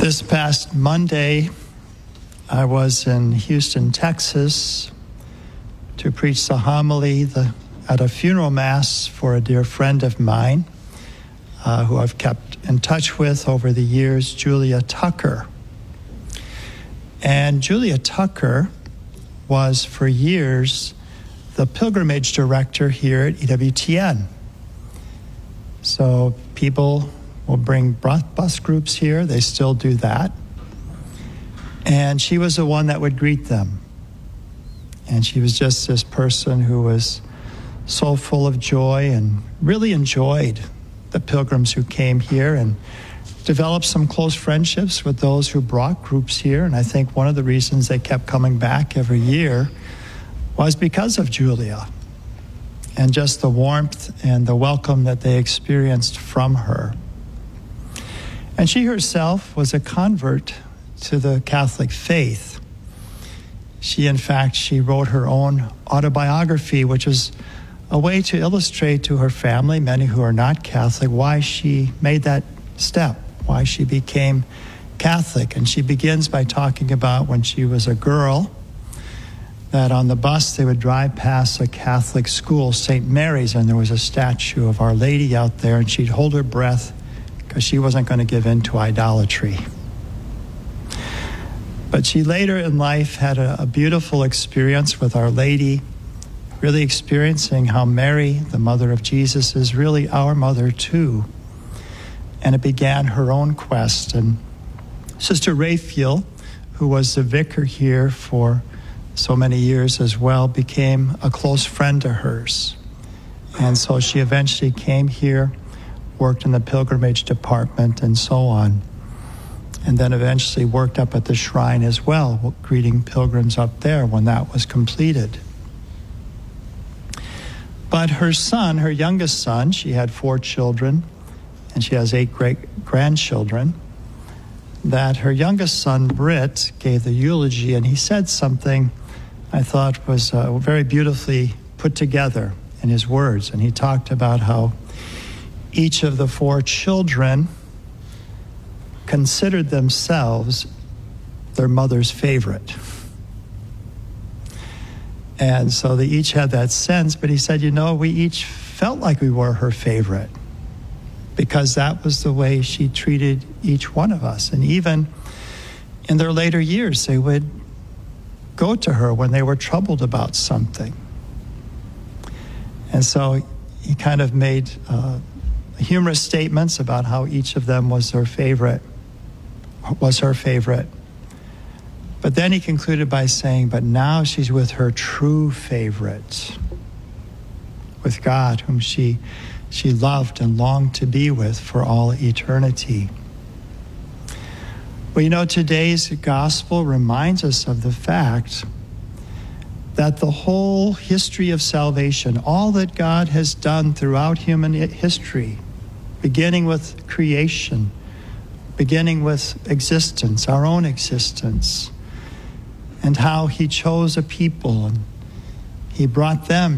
This past Monday, I was in Houston, Texas, to preach the homily at a funeral mass for a dear friend of mine who I've kept in touch with over the years, Julia Tucker. And Julia Tucker was for years the pilgrimage director here at EWTN. So people will bring bus groups here. They still do that. And she was the one that would greet them. And she was just this person who was so full of joy and really enjoyed the pilgrims who came here and developed some close friendships with those who brought groups here. And I think one of the reasons they kept coming back every year was because of Julia and just the warmth and the welcome that they experienced from her. And she herself was a convert to the Catholic faith. She wrote her own autobiography, which is a way to illustrate to her family, many who are not Catholic, why she made that step, why she became Catholic. And she begins by talking about when she was a girl, that on the bus they would drive past a Catholic school, St. Mary's, and there was a statue of Our Lady out there, and she'd hold her breath because she wasn't going to give in to idolatry. But she later in life had a beautiful experience with Our Lady, really experiencing how Mary, the mother of Jesus, is really our mother too. And it began her own quest. And Sister Raphael, who was the vicar here for so many years as well, became a close friend to hers. And so she eventually came here, worked in the pilgrimage department and so on, and then eventually worked up at the shrine as well, greeting pilgrims up there when that was completed. But her son, her youngest son, she had 4 children, and she has 8 great-grandchildren, that her youngest son, Britt, gave the eulogy, and he said something I thought was very beautifully put together in his words. And he talked about how each of the 4 children considered themselves their mother's favorite. And so they each had that sense, but he said, we each felt like we were her favorite because that was the way she treated each one of us. And even in their later years, they would go to her when they were troubled about something. And so he kind of made humorous statements about how each of them was her favorite. But then he concluded by saying, but now she's with her true favorite, with God, whom she loved and longed to be with for all eternity. Well, today's gospel reminds us of the fact that the whole history of salvation, all that God has done throughout human history, beginning with creation, beginning with existence, our own existence, and how he chose a people and he brought them